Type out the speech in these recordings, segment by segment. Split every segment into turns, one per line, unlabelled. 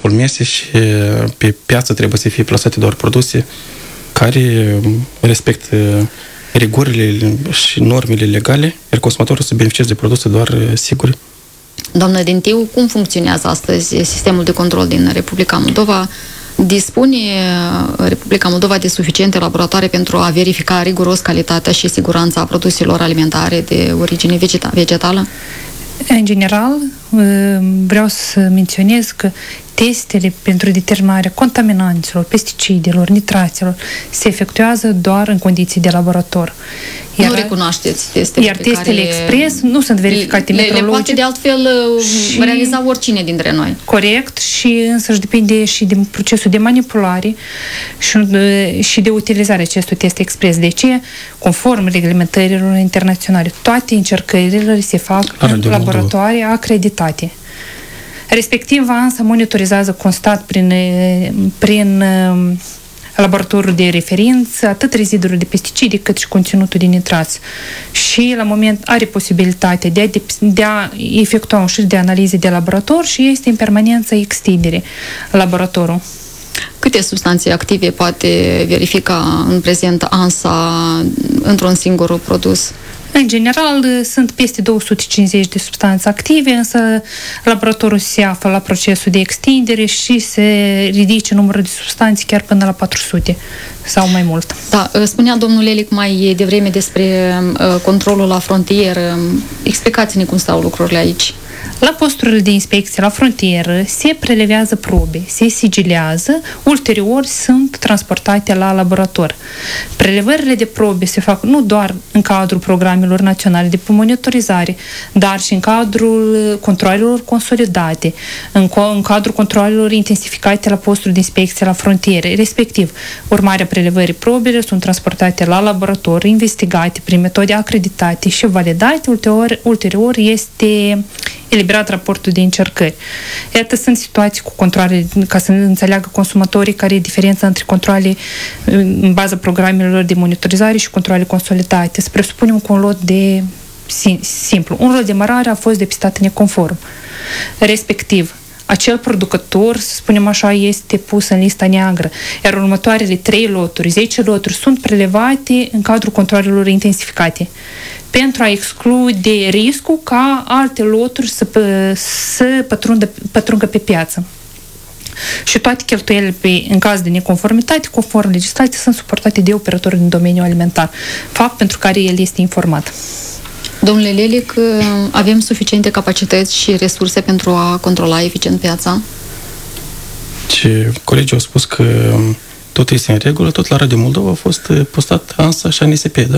capul mesei și pe piață trebuie să fie plasate doar produse care respectă rigorile și normele legale, iar consumatorul să beneficieze de produse doar sigure.
Doamnă Dentiu, cum funcționează astăzi sistemul de control din Republica Moldova? Dispune Republica Moldova de suficiente laboratoare pentru a verifica riguros calitatea și siguranța produselor alimentare de origine vegetală?
În general, vreau să menționez că testele pentru determinarea contaminanților, pesticidelor, nitraților se efectuează doar în condiții de laborator.
Nu recunoașteți testele
iar testele expres nu sunt verificate metrologic.
Le poate de altfel realiza oricine dintre noi.
Corect, și însăși depinde și de procesul de manipulare și de utilizarea acestui test expres. De ce? Conform reglementărilor internaționale, toate încercările se fac în laboratoare acreditate. Respectiv, ANSA monitorizează constat prin laboratorul de referință atât rezidurile de pesticide cât și conținutul de nitrați. Și la moment are posibilitatea de a efectua un șir de analize de laborator și este în permanență extindere laboratorul.
Câte substanțe active poate verifica în prezent ANSA într-un singur produs?
În general, sunt peste 250 de substanțe active, însă laboratorul se află la procesul de extindere și se ridice numărul de substanțe chiar până la 400 sau mai mult.
Da, spunea domnul Elic mai devreme despre controlul la frontieră. Explicați-ne cum stau lucrurile aici.
La posturile de inspecție la frontieră se prelevează probe, se sigilează, ulterior sunt transportate la laborator. Prelevările de probe se fac nu doar în cadrul programelor naționale de monitorizare, dar și în cadrul controalelor consolidate, în cadrul controalelor intensificate la postul de inspecție la frontiere, respectiv urmarea prelevării probele sunt transportate la laborator, investigate prin metode acreditate și validate, ulterior este eliberat raportul de încercări. Iată, sunt situații cu controale, ca să înțeleagă consumatorii care e diferența între controale în baza programelor de monitorizare și controale consolidate. Să presupunem că un lot de simplu. Un lot de mărare a fost depistat neconform. Respectiv, acel producător, să spunem așa, este pus în lista neagră, iar următoarele 3 loturi, 10 loturi sunt prelevate în cadrul controalelor intensificate pentru a exclude riscul ca alte loturi să pătrundă pe piață. Și toate cheltuielile în caz de neconformitate, conform legislației, sunt suportate de operatorul din domeniul alimentar, fapt pentru care el este informat.
Domnule Lelic, avem suficiente capacități și resurse pentru a controla eficient piața?
Și colegii au spus că tot este în regulă, tot la Radio Moldova a fost postat ANSA și ANSP, da?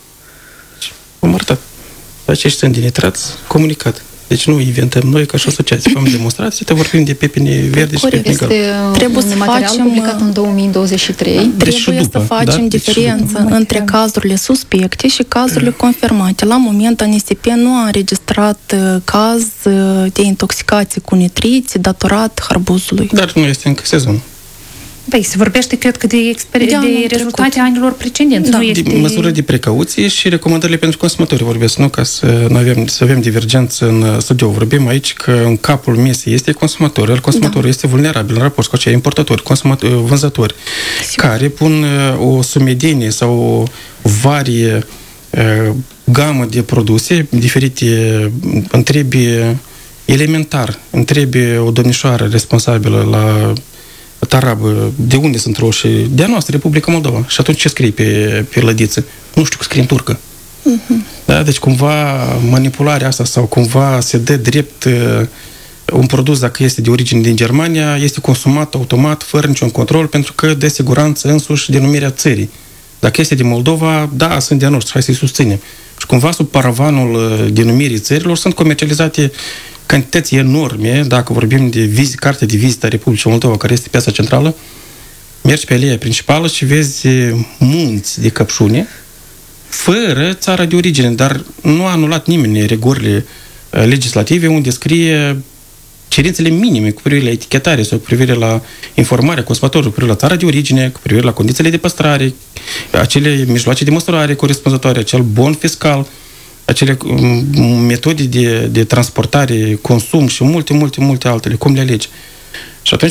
Am arătat. Acești sunt din nitrați comunicat. Deci nu inventăm noi ca și asociație. Am demonstrații, te vorbim de pepene verde și pepene galbene.
Trebuie să facem publicat în 2023.
Trebuie să facem diferență între cazurile suspecte și cazurile confirmate. La moment, ANSP nu a înregistrat caz de intoxicație cu nitriți datorat harbuzului.
Dar nu este încă sezon.
Păi, se vorbește, cred că de rezultate anilor precedenți.
Da, nu este... de măsură de precauție și recomandările pentru consumatori vorbesc, nu? Ca să avem divergență în studiu. Vorbim aici că în capul mesei este consumator, iar consumatorul este vulnerabil în raport cu acei importatori, vânzători, care pun o sumedenie sau o varie gamă de produse diferite, întrebi o domnișoară responsabilă la tarabă, de unde sunt roșii? De a noastră, Republica Moldova. Și atunci ce scrie pe lădiță? Nu știu, că scrie în turcă. Da? Deci cumva manipularea asta sau cumva se dă drept un produs, dacă este de origine din Germania, este consumat automat, fără niciun control, pentru că dă siguranță însuși denumirea țării. Dacă este din Moldova, da, sunt de-a noastră, hai să-i susținem. Și cumva sub paravanul denumirii țărilor sunt comercializate cantități enorme, dacă vorbim de carte de vizită a Republicii Moldova, care este piața centrală, mergi pe aleea principală și vezi munți de căpșune, fără țara de origine, dar nu a anulat nimeni rigorile legislative unde scrie cerințele minime cu privire la etichetare sau cu privire la informarea consumatorului, cu privire la țara de origine, cu privire la condițiile de păstrare, acele mijloace de măsurare corespunzătoare, acel bon fiscal, acele metode de transportare, consum și multe altele, cum le alegi. Și atunci